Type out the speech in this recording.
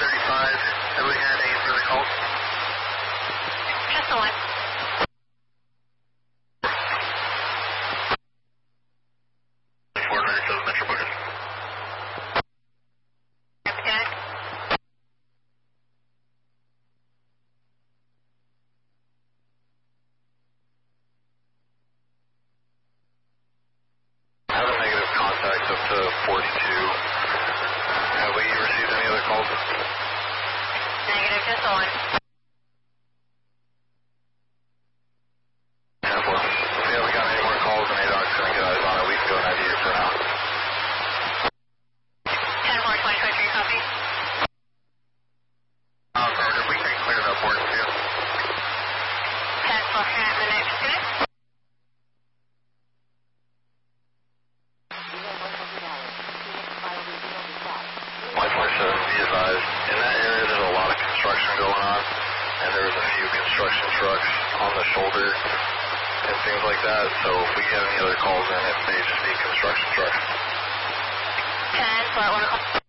35. Have we had any further calls? Just the one. Fort Myers to the Metro Bucket. Captain. I have a negative contact up to 42. Have we received any other calls? Negative, just the one. 10-4. If we haven't got any more calls, then ADOC's going to get eyes on it. We can go 98 for now. 10-4, 2023, copy. Roger, we can clear that board too. 10-4, and the next unit. Life 47, be advised. In that area, there's a lot of construction going on, and there's a few construction trucks on the shoulder and things like that. So if we get any other calls in, it may just be construction trucks. 10-4, 1 o'clock.